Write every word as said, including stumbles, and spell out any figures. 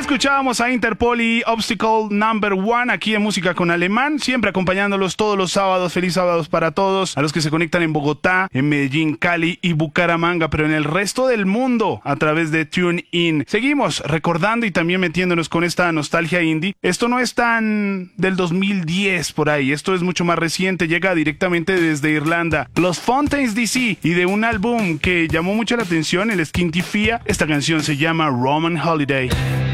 Escuchábamos a Interpol y Obstacle Number One aquí en Música con Alemán, siempre acompañándolos todos los sábados. Feliz sábados para todos, a los que se conectan en Bogotá, en Medellín, Cali y Bucaramanga, pero en el resto del mundo a través de TuneIn. Seguimos recordando y también metiéndonos con esta nostalgia indie. Esto no es tan del dos mil diez por ahí, esto es mucho más reciente, llega directamente desde Irlanda. Los Fontaines D C, y de un álbum que llamó mucho la atención, el Skinty Fia. Esta canción se llama Roman Holiday.